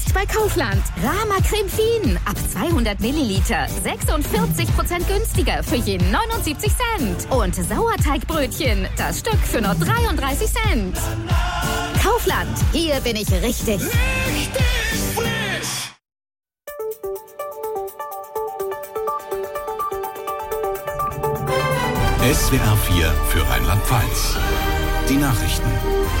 Jetzt bei Kaufland. Rama Creme Fien. Ab 200 Milliliter. 46% günstiger für je 79 Cent. Und Sauerteigbrötchen. Das Stück für nur 33 Cent. Kaufland. Hier bin ich richtig. Richtig frisch. SWR 4 für Rheinland-Pfalz. Die Nachrichten.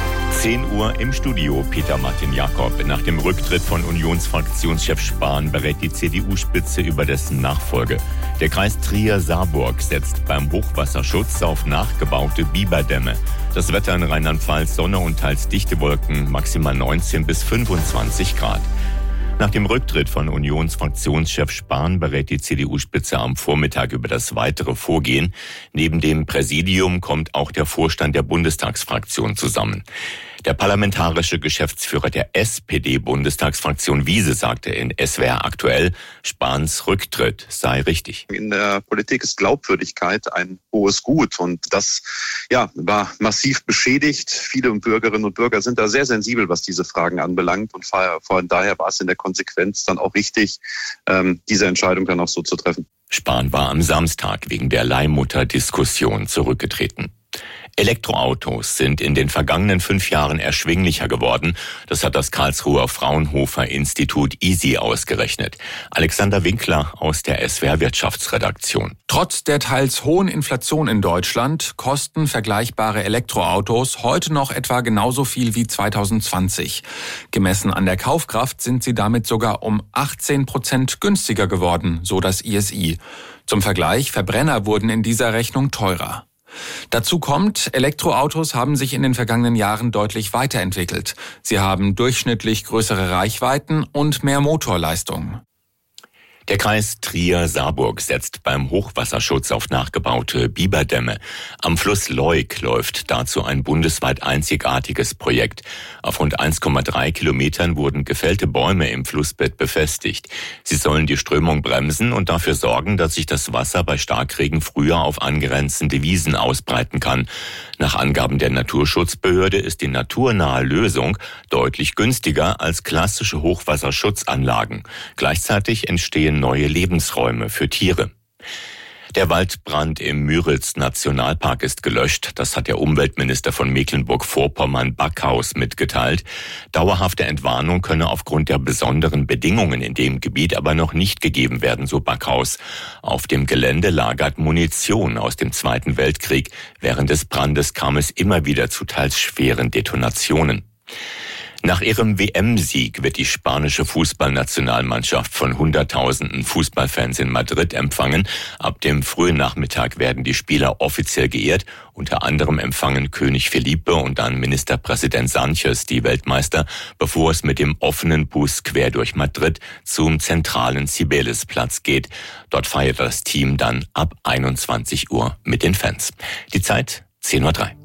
10 Uhr im Studio. Peter Martin Jakob. Nach dem Rücktritt von Unionsfraktionschef Spahn berät die CDU-Spitze über dessen Nachfolge. Der Kreis Trier-Saarburg setzt beim Hochwasserschutz auf nachgebaute Biberdämme. Das Wetter in Rheinland-Pfalz: Sonne und teils dichte Wolken, maximal 19 bis 25 Grad. Nach dem Rücktritt von Unionsfraktionschef Spahn berät die CDU-Spitze am Vormittag über das weitere Vorgehen. Neben dem Präsidium kommt auch der Vorstand der Bundestagsfraktion zusammen. Der parlamentarische Geschäftsführer der SPD-Bundestagsfraktion Wiese sagte in SWR aktuell, Spahns Rücktritt sei richtig. In der Politik ist Glaubwürdigkeit ein hohes Gut und das war massiv beschädigt. Viele Bürgerinnen und Bürger sind da sehr sensibel, was diese Fragen anbelangt und von daher war es in der Konsequenz dann auch richtig, diese Entscheidung dann auch so zu treffen. Spahn war am Samstag wegen der Leihmutter-Diskussion zurückgetreten. Elektroautos sind in den vergangenen 5 Jahren erschwinglicher geworden. Das hat das Karlsruher Fraunhofer-Institut ISI ausgerechnet. Alexander Winkler aus der SWR Wirtschaftsredaktion. Trotz der teils hohen Inflation in Deutschland kosten vergleichbare Elektroautos heute noch etwa genauso viel wie 2020. Gemessen an der Kaufkraft sind sie damit sogar um 18% günstiger geworden, so das ISI. Zum Vergleich, Verbrenner wurden in dieser Rechnung teurer. Dazu kommt, Elektroautos haben sich in den vergangenen Jahren deutlich weiterentwickelt. Sie haben durchschnittlich größere Reichweiten und mehr Motorleistung. Der Kreis Trier-Saarburg setzt beim Hochwasserschutz auf nachgebaute Biberdämme. Am Fluss Leuk läuft dazu ein bundesweit einzigartiges Projekt. Auf rund 1,3 Kilometern wurden gefällte Bäume im Flussbett befestigt. Sie sollen die Strömung bremsen und dafür sorgen, dass sich das Wasser bei Starkregen früher auf angrenzende Wiesen ausbreiten kann. Nach Angaben der Naturschutzbehörde ist die naturnahe Lösung deutlich günstiger als klassische Hochwasserschutzanlagen. Gleichzeitig entstehen neue Lebensräume für Tiere. Der Waldbrand im Müritz-Nationalpark ist gelöscht. Das hat der Umweltminister von Mecklenburg-Vorpommern Backhaus mitgeteilt. Dauerhafte Entwarnung könne aufgrund der besonderen Bedingungen in dem Gebiet aber noch nicht gegeben werden, so Backhaus. Auf dem Gelände lagert Munition aus dem Zweiten Weltkrieg. Während des Brandes kam es immer wieder zu teils schweren Detonationen. Nach ihrem WM-Sieg wird die spanische Fußballnationalmannschaft von Hunderttausenden Fußballfans in Madrid empfangen. Ab dem frühen Nachmittag werden die Spieler offiziell geehrt. Unter anderem empfangen König Felipe und dann Ministerpräsident Sánchez die Weltmeister, bevor es mit dem offenen Bus quer durch Madrid zum zentralen Cibeles-Platz geht. Dort feiert das Team dann ab 21 Uhr mit den Fans. Die Zeit 10:03 Uhr.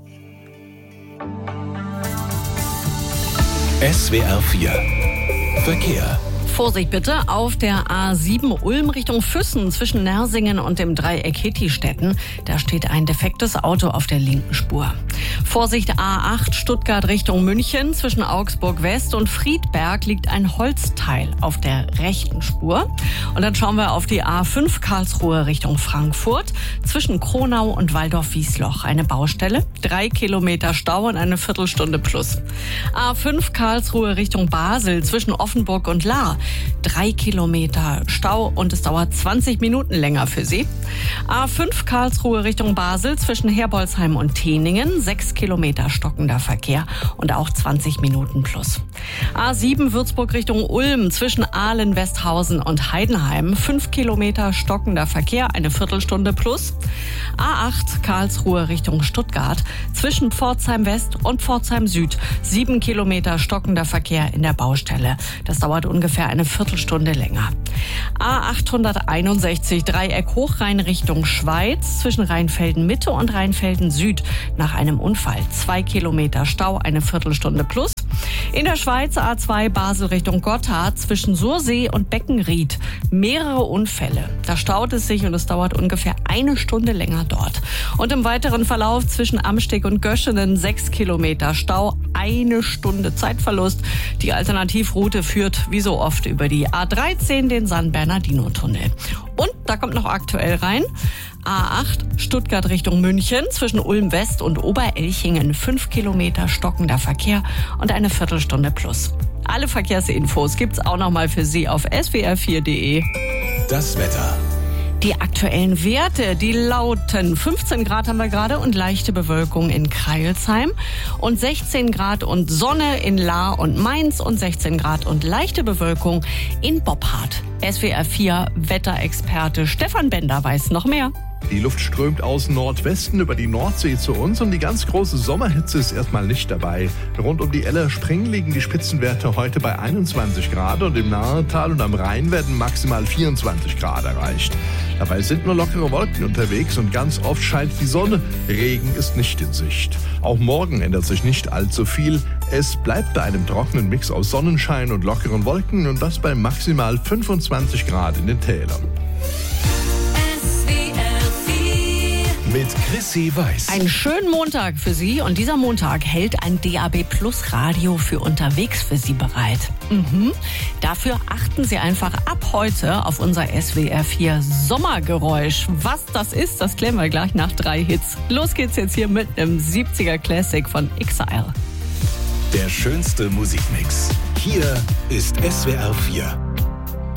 SWR 4 Verkehr. Vorsicht bitte auf der A7 Ulm Richtung Füssen zwischen Nersingen und dem Dreieck Hittistetten. Da steht ein defektes Auto auf der linken Spur. Vorsicht A8 Stuttgart Richtung München. Zwischen Augsburg West und Friedberg liegt ein Holzteil auf der rechten Spur. Und dann schauen wir auf die A5 Karlsruhe Richtung Frankfurt. Zwischen Kronau und Waldorf-Wiesloch eine Baustelle. 3 Kilometer Stau und eine Viertelstunde plus. A5 Karlsruhe Richtung Basel zwischen Offenburg und Lahr. 3 Kilometer Stau und es dauert 20 Minuten länger für Sie. A5 Karlsruhe Richtung Basel zwischen Herbolzheim und Teningen. 6 Kilometer stockender Verkehr und auch 20 Minuten plus. A7 Würzburg Richtung Ulm zwischen Aalen, Westhausen und Heidenheim. 5 Kilometer stockender Verkehr, eine Viertelstunde plus. A8 Karlsruhe Richtung Stuttgart zwischen Pforzheim West und Pforzheim Süd. 7 Kilometer stockender Verkehr in der Baustelle. Das dauert ungefähr eine Viertelstunde länger. A861 Dreieck Hochrhein Richtung Schweiz zwischen Rheinfelden Mitte und Rheinfelden Süd nach einem Unfall. 2 Kilometer Stau, eine Viertelstunde plus. In der Schweiz A2 Basel Richtung Gotthard zwischen Sursee und Beckenried. Mehrere Unfälle. Da staut es sich und es dauert ungefähr 1 Stunde länger dort. Und im weiteren Verlauf zwischen Amsteg und Göschenen 6 Kilometer Stau, 1 Stunde Zeitverlust. Die Alternativroute führt wie so oft über die A13, den San Bernardino-Tunnel. Und da kommt noch aktuell rein: A8 Stuttgart Richtung München zwischen Ulm West und Oberelchingen 5 Kilometer stockender Verkehr und eine Viertelstunde plus. Alle Verkehrsinfos gibt's auch noch mal für Sie auf swr4.de. Das Wetter. Die aktuellen Werte, die lauten 15 Grad haben wir gerade und leichte Bewölkung in Crailsheim und 16 Grad und Sonne in Lahr und Mainz und 16 Grad und leichte Bewölkung in Boppard. SWR4 Wetterexperte Stefan Bender weiß noch mehr. Die Luft strömt aus Nordwesten über die Nordsee zu uns und die ganz große Sommerhitze ist erstmal nicht dabei. Rund um die Eller-Spree liegen die Spitzenwerte heute bei 21 Grad und im Nahetal und am Rhein werden maximal 24 Grad erreicht. Dabei sind nur lockere Wolken unterwegs und ganz oft scheint die Sonne. Regen ist nicht in Sicht. Auch morgen ändert sich nicht allzu viel. Es bleibt bei einem trockenen Mix aus Sonnenschein und lockeren Wolken und das bei maximal 25 Grad in den Tälern. Mit Chrissy Weiß. Einen schönen Montag für Sie und dieser Montag hält ein DAB Plus Radio für unterwegs für Sie bereit. Dafür achten Sie einfach ab heute auf unser SWR4 Sommergeräusch. Was das ist, das klären wir gleich nach 3 Hits. Los geht's jetzt hier mit einem 70er Classic von Exile. Der schönste Musikmix. Hier ist SWR4.